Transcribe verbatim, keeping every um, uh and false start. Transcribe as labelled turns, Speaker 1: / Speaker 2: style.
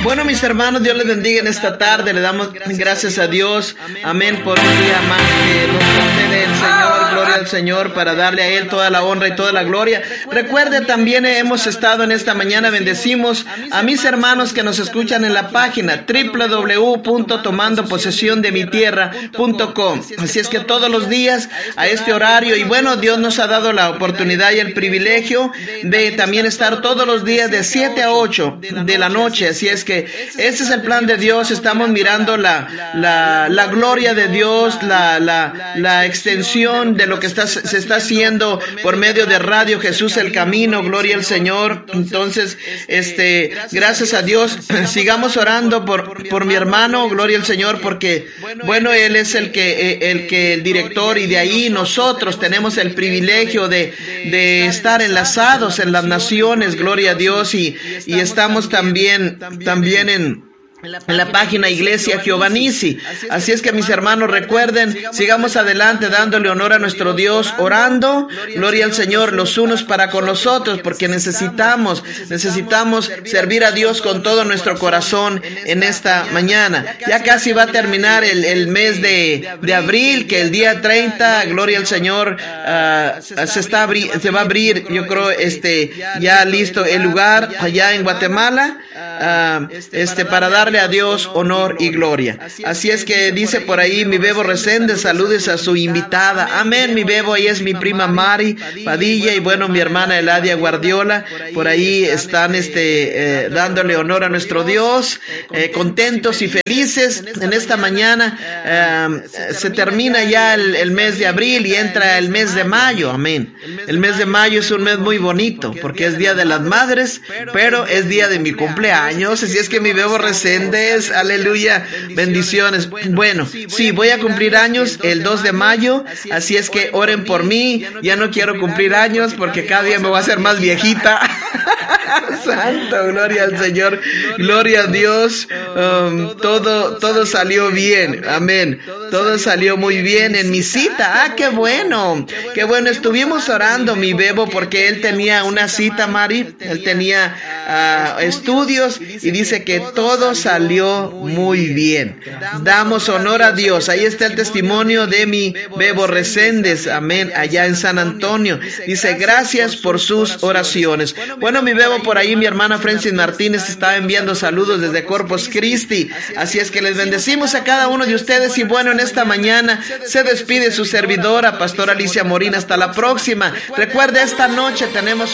Speaker 1: Bueno, mis hermanos, Dios les bendiga en esta tarde. Le damos gracias a Dios, amén, por un día más que nos concede el Señor. Gloria al Señor, para darle a Él toda la honra y toda la gloria. Recuerde, también hemos estado en esta mañana, bendecimos a mis hermanos que nos escuchan en la página doble u doble u doble u punto tomando posesión de mi tierra punto com. Así es que todos los días a este horario, y bueno, Dios nos ha dado la oportunidad y el privilegio de también estar todos los días de siete a ocho de la noche. Así es que ese es el plan de Dios. Estamos mirando la, la, la gloria de Dios, la, la, la extensión de lo que está, se está haciendo por medio de Radio Jesús el Camino. Gloria al Señor. Entonces, este, gracias a Dios, sigamos orando por, por mi hermano. Gloria al Señor, porque bueno, él es el que, el que, el director, y de ahí nosotros tenemos el privilegio de, de estar enlazados en las naciones. Gloria a Dios, y, y estamos también, también en en la página Iglesia Jehová Nisi. Así es que, mis hermanos, recuerden, sigamos adelante dándole honor a nuestro Dios, orando, gloria al Señor, los unos para con los otros, porque necesitamos, necesitamos servir a Dios con todo nuestro corazón en esta mañana. Ya casi va a terminar el, el mes de, de abril, que el día treinta, gloria al Señor, uh, se está abri- se va a abrir, yo creo, este, ya listo el lugar allá en Guatemala, uh, este, para darle a Dios honor y gloria. Así es que dice por ahí mi Bebo Resende, saludes a su invitada. Amén, mi Bebo, ahí es mi prima Mari Padilla, y bueno, mi hermana Eladia Guardiola, por ahí están este, eh, dándole honor a nuestro Dios, eh, contentos y felices en esta mañana. Eh, se termina ya el, el mes de abril y entra el mes de mayo. Amén. El mes de mayo es un mes muy bonito, porque es Día de las Madres, pero es día de mi cumpleaños. Así es que mi Bebo Resende, aleluya, bendiciones. Bueno, sí, voy a cumplir años el dos de mayo, así es que oren por mí. Ya no quiero cumplir años porque cada día me voy a hacer más viejita. Santo, gloria al Señor, gloria a Dios. Um, todo, todo salió bien, amén. Todo salió muy bien en mi cita. Ah, qué bueno, qué bueno. Estuvimos orando, mi Bebo, porque él tenía una cita, Mari. Él tenía uh, estudios, y dice que todo salió muy bien. Damos honor a Dios. Ahí está el testimonio de mi Bebo Reséndez, amén, allá en San Antonio. Dice, gracias por sus oraciones. Bueno, mi Bebo, por ahí mi hermana Francis Martínez estaba enviando saludos desde Corpus Christi. Así es que les bendecimos a cada uno de ustedes, y bueno, en esta mañana se despide su servidora, Pastora Alicia Morín. Hasta la próxima. Recuerde, esta noche tenemos